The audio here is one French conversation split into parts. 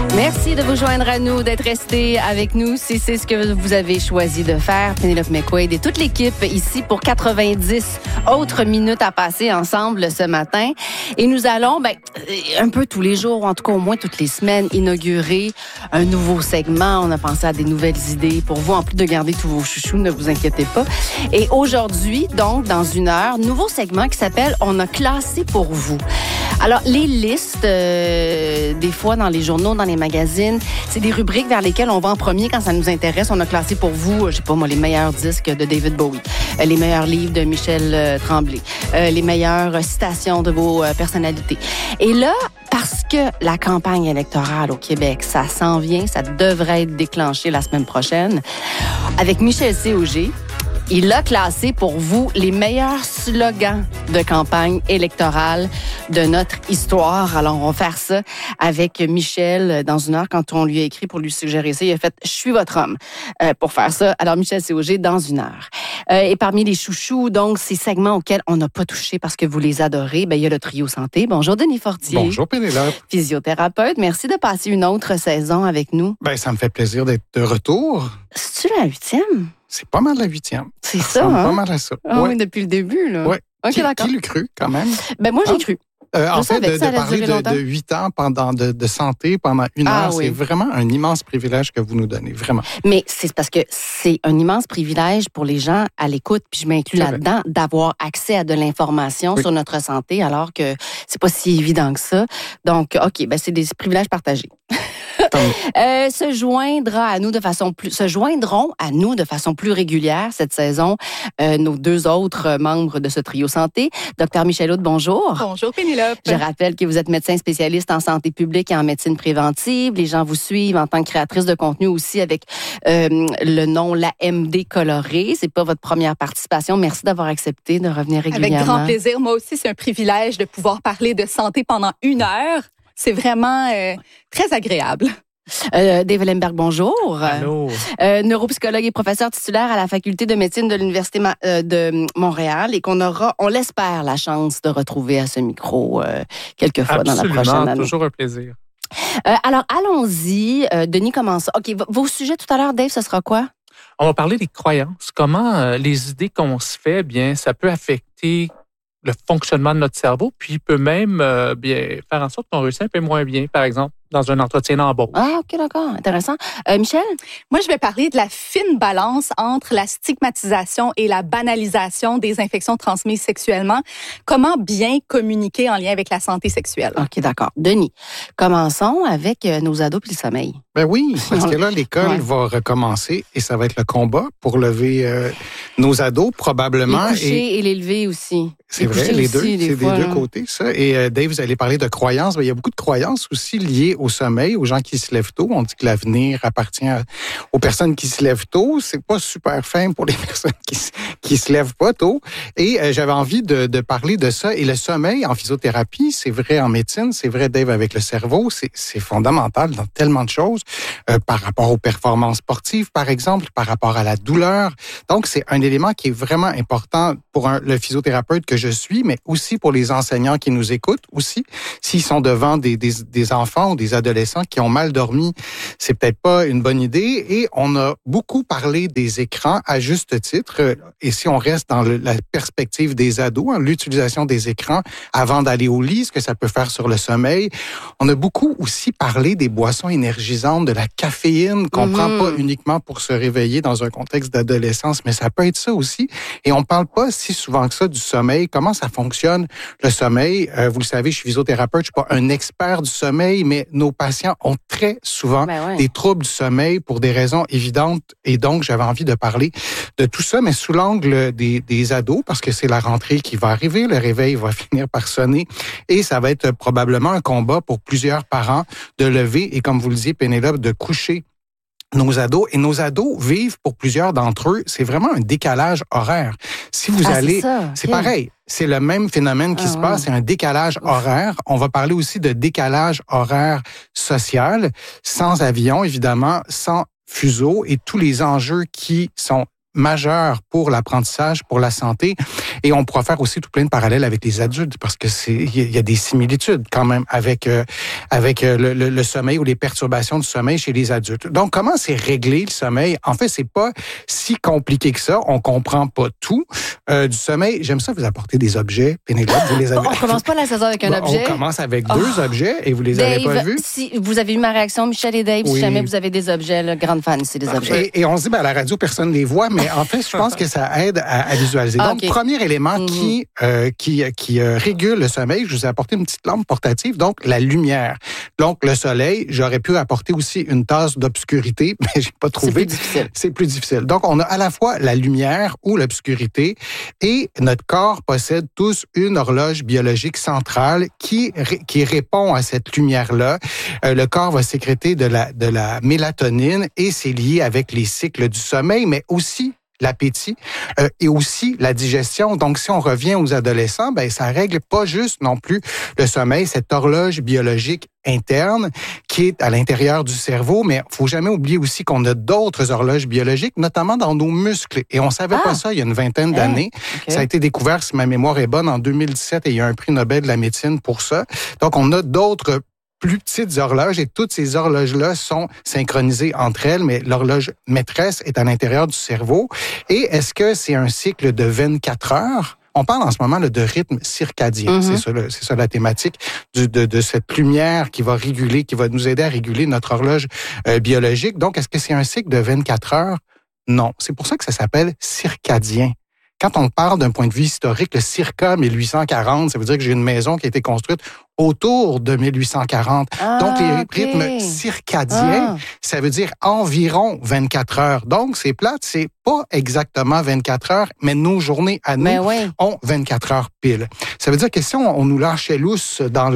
Merci de vous joindre à nous, d'être resté avec nous si c'est ce que vous avez choisi de faire. Pénélope McQuaid et toute l'équipe ici pour 90 autres minutes à passer ensemble ce matin. Et nous allons, un peu tous les jours, ou en tout cas au moins toutes les semaines, inaugurer un nouveau segment. On a pensé à des nouvelles idées pour vous, en plus de garder tous vos chouchous, ne vous inquiétez pas. Et aujourd'hui, donc, dans une heure, nouveau segment qui s'appelle « On a classé pour vous ». Alors, les listes, des fois dans les journaux, dans les magazines, c'est des rubriques vers lesquelles on va en premier quand ça nous intéresse. On a classé pour vous, je sais pas moi, les meilleurs disques de David Bowie, les meilleurs livres de Michel Tremblay, les meilleures citations de vos personnalités. Et là, parce que la campagne électorale au Québec, ça s'en vient, ça devrait être déclenché la semaine prochaine, avec Michel C. Auger, il a classé pour vous les meilleurs slogans de campagne électorale de notre histoire. Alors, on va faire ça avec Michel dans une heure. Quand on lui a écrit pour lui suggérer ça, il a fait « Je suis votre homme » pour faire ça. Alors, Michel C. Auger dans une heure. Et parmi les chouchous, donc, ces segments auxquels on n'a pas touché parce que vous les adorez, il y a le trio santé. Bonjour, Denis Fortier. Bonjour, Pénélope. Physiothérapeute. Merci de passer une autre saison avec nous. Ça me fait plaisir d'être de retour. C'est-tu la 8e? C'est pas mal la 8e. C'est ça, hein? Pas mal à ça. Ah oui, depuis le début, là. Oui. OK, d'accord. Qui l'eût cru, quand même? Moi, j'ai cru. En fait, de parler de 8 ans de santé pendant une heure, oui. C'est vraiment un immense privilège que vous nous donnez, vraiment. Mais c'est parce que c'est un immense privilège pour les gens à l'écoute, puis je m'inclus là-dedans, d'avoir accès à de l'information sur notre santé, alors que c'est pas si évident que ça. Donc, OK, c'est des privilèges partagés. Se joindront à nous de façon plus régulière cette saison nos deux autres membres de ce trio santé. Dr Michel Aude, bonjour. Bonjour Pénélope. Je rappelle que vous êtes médecin spécialiste en santé publique et en médecine préventive. Les gens vous suivent en tant que créatrice de contenu aussi avec le nom l'AMD coloré. C'est pas votre première participation. Merci d'avoir accepté de revenir régulièrement. Avec grand plaisir. Moi aussi, c'est un privilège de pouvoir parler de santé pendant une heure. C'est vraiment très agréable. Dave Lemberg, bonjour. Allô. Neuropsychologue et professeur titulaire à la faculté de médecine de l'Université de Montréal et qu'on aura, on l'espère, la chance de retrouver à ce micro quelques fois dans la prochaine année. Toujours un plaisir. Alors, allons-y. Denis commence. OK, vos sujets tout à l'heure, Dave, ce sera quoi? On va parler des croyances. Comment les idées qu'on se fait, ça peut affecter le fonctionnement de notre cerveau, puis peut même faire en sorte qu'on réussit un peu moins bien, par exemple, dans un entretien d'embauche. Ah, OK, d'accord. Intéressant. Michel? Moi, je vais parler de la fine balance entre la stigmatisation et la banalisation des infections transmises sexuellement. Comment bien communiquer en lien avec la santé sexuelle? OK, d'accord. Denis, commençons avec nos ados puis le sommeil. Oui, parce que là, l'école va recommencer et ça va être le combat pour lever nos ados, probablement. Les coucher et les lever aussi. C'est vrai, les deux, c'est des deux côtés, ça. Et Dave, vous allez parler de croyances. Il y a beaucoup de croyances aussi liées au sommeil, aux gens qui se lèvent tôt. On dit que l'avenir appartient aux personnes qui se lèvent tôt. C'est pas super fin pour les personnes qui se lèvent pas tôt. Et j'avais envie de parler de ça. Et le sommeil en physiothérapie, c'est vrai en médecine, c'est vrai, Dave, avec le cerveau, c'est fondamental dans tellement de choses. Par rapport aux performances sportives, par exemple, par rapport à la douleur. Donc, c'est un élément qui est vraiment important pour le physiothérapeute que je suis, mais aussi pour les enseignants qui nous écoutent, aussi, s'ils sont devant des enfants ou des adolescents qui ont mal dormi, c'est peut-être pas une bonne idée. Et on a beaucoup parlé des écrans à juste titre. Et si on reste dans la perspective des ados, l'utilisation des écrans avant d'aller au lit, ce que ça peut faire sur le sommeil, on a beaucoup aussi parlé des boissons énergisantes, de la caféine qu'on prend pas uniquement pour se réveiller dans un contexte d'adolescence, mais ça peut être ça aussi. Et on parle pas si souvent que ça du sommeil. Comment ça fonctionne, le sommeil? Vous le savez, je suis physiothérapeute, je suis pas un expert du sommeil, mais nos patients ont très souvent des troubles du sommeil pour des raisons évidentes. Et donc, j'avais envie de parler de tout ça, mais sous l'angle des ados, parce que c'est la rentrée qui va arriver, le réveil va finir par sonner. Et ça va être probablement un combat pour plusieurs parents de lever, et comme vous le disiez, Pénélope, de coucher nos ados. Et nos ados vivent, pour plusieurs d'entre eux, c'est vraiment un décalage horaire. Si vous allez... C'est pareil. C'est le même phénomène qui se passe, c'est un décalage horaire. On va parler aussi de décalage horaire social, sans avion, évidemment, sans fuseau et tous les enjeux qui sont majeur pour l'apprentissage, pour la santé. Et on pourra faire aussi tout plein de parallèles avec les adultes parce que il y a des similitudes quand même avec le sommeil ou les perturbations du sommeil chez les adultes. Donc, comment c'est réglé le sommeil? En fait, c'est pas si compliqué que ça. On comprend pas tout du sommeil. J'aime ça vous apporter des objets. Pénélope, vous les avez... On commence pas la saison avec un objet. On commence avec 2 objets et vous les avez pas vus. Si vous avez eu ma réaction, Michel et Dave, si jamais vous avez des objets, là, grande fan, c'est des objets. Et on se dit, à la radio, personne ne les voit, mais en fait, je pense que ça aide à visualiser. Donc, premier élément qui régule le sommeil, je vous ai apporté une petite lampe portative, donc la lumière. Donc, le soleil, j'aurais pu apporter aussi une tasse d'obscurité, mais j'ai pas trouvé. C'est plus difficile. Donc, on a à la fois la lumière ou l'obscurité et notre corps possède tous une horloge biologique centrale qui répond à cette lumière-là. Le corps va sécréter de la mélatonine et c'est lié avec les cycles du sommeil, mais aussi l'appétit et aussi la digestion. Donc, si on revient aux adolescents, ça règle pas juste non plus le sommeil, cette horloge biologique interne qui est à l'intérieur du cerveau, mais faut jamais oublier aussi qu'on a d'autres horloges biologiques, notamment dans nos muscles. Et on savait pas ça il y a une vingtaine d'années. Okay. Ça a été découvert, si ma mémoire est bonne, en 2017 et il y a un prix Nobel de la médecine pour ça. Donc, on a d'autres plus petites horloges et toutes ces horloges-là sont synchronisées entre elles, mais l'horloge maîtresse est à l'intérieur du cerveau. Et est-ce que c'est un cycle de 24 heures? On parle en ce moment de rythme circadien. C'est ça la thématique de cette lumière qui va réguler, qui va nous aider à réguler notre horloge biologique. Donc, est-ce que c'est un cycle de 24 heures? Non. C'est pour ça que ça s'appelle circadien. Quand on parle d'un point de vue historique, le circa 1840, ça veut dire que j'ai une maison qui a été construite autour de 1840. Donc, les rythmes circadiens, ça veut dire environ 24 heures. Donc, c'est plate, c'est pas exactement 24 heures, mais nos journées à nous ont 24 heures pile. Ça veut dire que si on nous lâchait lousse on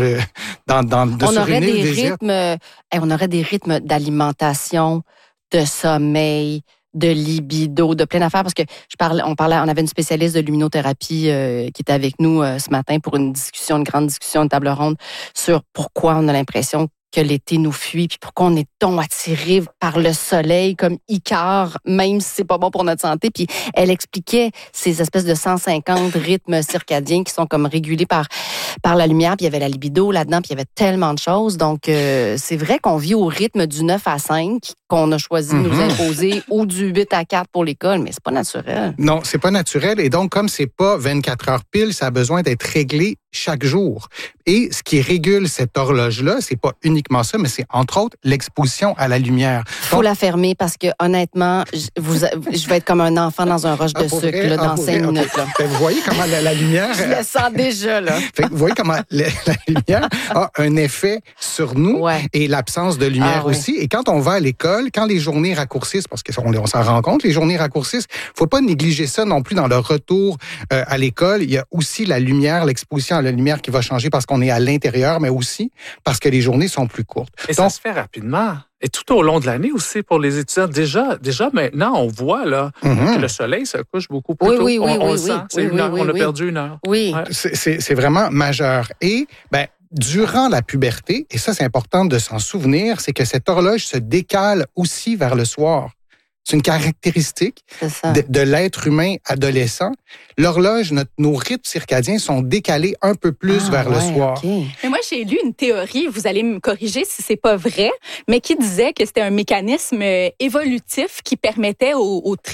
aurait des rythmes d'alimentation, de sommeil, de libido, de plein d'affaires, parce que on avait une spécialiste de luminothérapie qui était avec nous ce matin pour une grande discussion, une table ronde sur pourquoi on a l'impression que l'été nous fuit, puis pourquoi on est attiré par le soleil comme Icare, même si c'est pas bon pour notre santé. Puis elle expliquait ces espèces de 150 rythmes circadiens qui sont comme régulés par la lumière, puis il y avait la libido là-dedans, puis il y avait tellement de choses. Donc, c'est vrai qu'on vit au rythme du 9 à 5 qu'on a choisi de nous imposer ou du 8 à 4 pour l'école, mais c'est pas naturel. Non, c'est pas naturel. Et donc, comme c'est pas 24 heures pile, ça a besoin d'être réglé chaque jour. Et ce qui régule cette horloge-là, c'est pas uniquement ça, mais c'est entre autres l'exposition à la lumière. Faut la fermer parce que honnêtement, je vais être comme un enfant dans un roche de sucre là, dans 5 minutes. Là. Vous voyez comment la lumière... Je le sens déjà, là. Vous voyez comment la lumière a un effet sur nous et l'absence de lumière aussi. Et quand on va à l'école, quand les journées raccourcissent, parce qu'on s'en rend compte, les journées raccourcissent, faut pas négliger ça non plus dans le retour à l'école. Il y a aussi la lumière, l'exposition à la lumière qui va changer parce qu'on est à l'intérieur, mais aussi parce que les journées sont plus courtes. Et ça se fait rapidement. Et tout au long de l'année aussi pour les étudiants. Déjà maintenant, on voit là que le soleil se couche beaucoup plus tôt. On le sent. On a perdu 1 heure. Oui. Ouais. C'est vraiment majeur. Et durant la puberté, et ça c'est important de s'en souvenir, c'est que cette horloge se décale aussi vers le soir. C'est une caractéristique de l'être humain adolescent. L'horloge, nos rythmes circadiens sont décalés un peu plus vers le soir. Okay. Mais moi, j'ai lu une théorie, vous allez me corriger si c'est pas vrai, mais qui disait que c'était un mécanisme évolutif qui permettait aux